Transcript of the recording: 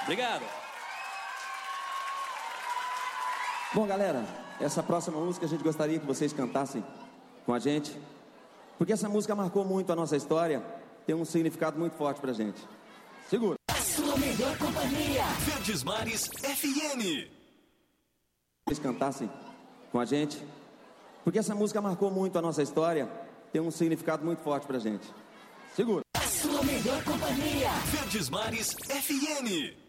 Obrigado. Bom, galera, essa próxima música a gente gostaria que vocês cantassem com a gente, porque essa música marcou muito a nossa história, tem um significado muito forte pra gente. Segura. A sua melhor companhia. Verdes Mares FM. Vocês cantassem com a gente, porque essa música marcou muito a nossa história, tem um significado muito forte pra gente. Segura. A sua melhor companhia. Verdes Mares FM.